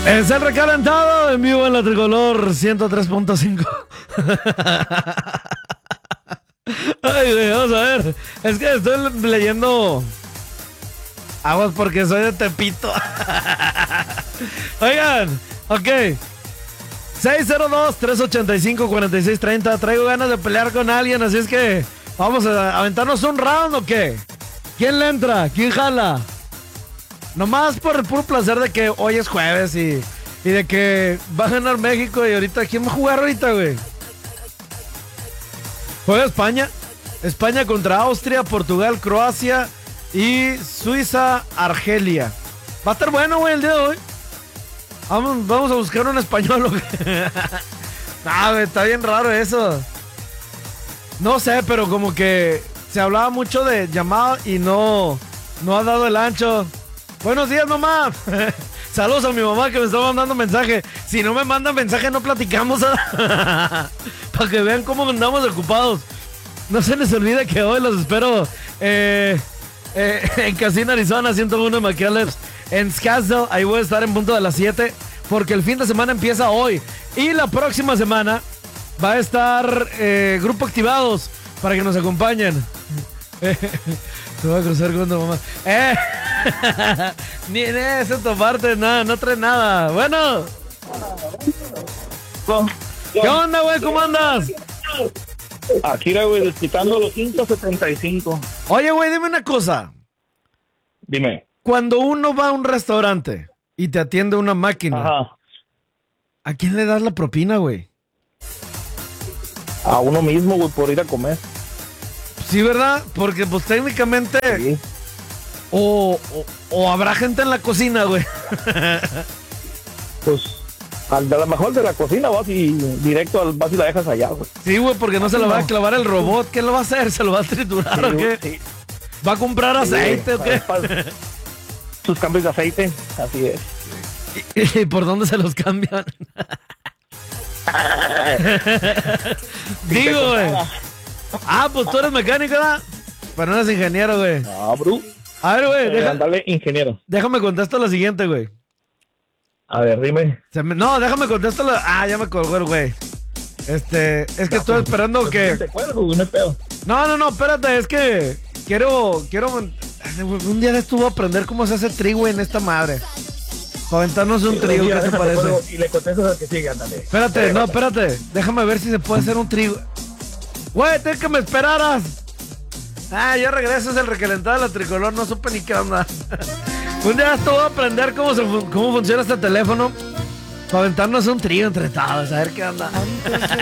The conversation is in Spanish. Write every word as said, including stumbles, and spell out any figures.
Es el recalentado en vivo en la Tricolor ciento tres punto cinco. Ay, güey, vamos a ver. Es que estoy leyendo aguas porque soy de Tepito. Oigan, ok. seis cero dos, tres ocho cinco, cuatro seis tres cero. Traigo ganas de pelear con alguien, así es que vamos a aventarnos un round o qué. ¿Quién le entra? ¿Quién jala? Nomás por el puro placer de que hoy es jueves y, y de que va a ganar México y ahorita, ¿quién va a jugar ahorita, güey? Juega España. España contra Austria, Portugal, Croacia y Suiza, Argelia. Va a estar bueno, güey, el día de hoy. Vamos, vamos a buscar un español, güey. No, güey, está bien raro eso. No sé, pero como que se hablaba mucho de llamada y no, no ha dado el ancho. Buenos días, mamá. Saludos a mi mamá que me está mandando mensaje. Si no me mandan mensaje, no platicamos. Para que vean cómo andamos ocupados. No se les olvide que hoy los espero eh, eh, en Casino Arizona, ciento uno de McAllen, en Scottsdale. Ahí voy a estar en punto de las siete, porque el fin de semana empieza hoy. Y la próxima semana va a estar eh, Grupo Activados para que nos acompañen. Eh, te voy a cruzar con tu mamá. Eh, ni en esa tu parte, nada, no trae nada. Bueno. ¿Qué onda, güey? ¿Cómo andas? Aquí, güey, desquitando los ciento setenta y cinco. Oye, güey, dime una cosa. Dime. Cuando uno va a un restaurante y te atiende una máquina, Ajá. ¿a quién le das la propina, güey? A uno mismo, güey, por ir a comer. Sí, ¿verdad? Porque, pues, técnicamente... Sí. O, o, o habrá gente en la cocina, güey. Pues, al de lo mejor de la cocina vas y directo al vas y la dejas allá, güey. Sí, güey, porque no se lo va a clavar el robot. ¿Qué lo va a hacer? ¿Se lo va a triturar Sí, o qué? sí. ¿Va a comprar aceite Sí, o qué? para- para sus cambios de aceite, así es. ¿Y, y por dónde se los cambian? Digo, güey. Ah, pues tú eres mecánico, ¿verdad? Pero no eres ingeniero, güey. No, bro. A ver, güey, Eh, deja- Ándale, ingeniero. déjame contestar lo siguiente, güey. A ver, dime. Se me- No, déjame contestar lo... Ah, ya me colgó el güey. Este, es que estoy esperando que... ¿Te acuerdas, güey? No hay pedo. No, no, no, espérate, es que quiero, quiero... Un día estuvo a aprender cómo se hace trigo en esta madre. Para aventarnos un trigo, ¿qué te parece? Y le contestas al que sigue, ándale. Espérate, no, espérate. Déjame ver si se puede hacer un trigo. Güey, ten que me esperaras. Ah, ya regreso, es el recalentado de la Tricolor, no supe ni qué onda. Un día estuvo a aprender cómo, se fun- cómo funciona este teléfono. Para aventarnos un trigo entre todos, a ver qué onda. Antes de